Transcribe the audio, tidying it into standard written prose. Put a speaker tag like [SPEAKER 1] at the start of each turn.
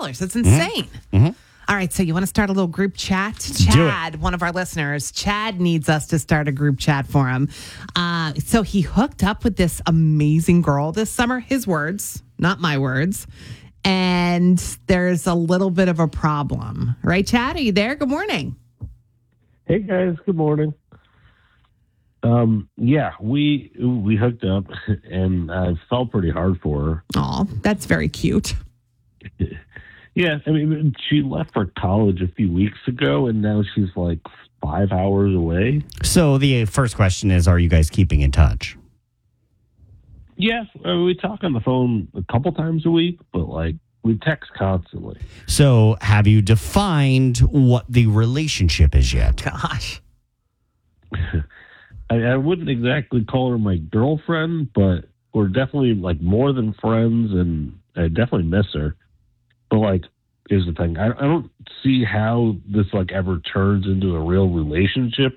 [SPEAKER 1] That's insane.
[SPEAKER 2] Mm-hmm.
[SPEAKER 1] All right, so you want to start a little group chat? Chad, one of our listeners, Chad needs us to start a group chat for him. So he hooked up with this amazing girl this summer. His words, not my words. And there's a little bit of a problem. Right, Chad? Are you there? Good morning.
[SPEAKER 3] Hey, guys. Good morning. Yeah, we hooked up, and I felt pretty hard for her.
[SPEAKER 1] Oh, that's very cute.
[SPEAKER 3] Yeah, I mean, she left for college a few weeks ago, and now she's like 5 hours away.
[SPEAKER 2] So the first question is, are you guys keeping in touch?
[SPEAKER 3] Yeah, we talk on the phone a couple times a week, but like we text constantly.
[SPEAKER 2] So have you defined what the relationship is yet?
[SPEAKER 1] Gosh.
[SPEAKER 3] I wouldn't exactly call her my girlfriend, but we're definitely like more than friends, and I definitely miss her. But like, here's the thing: I don't see how this like ever turns into a real relationship.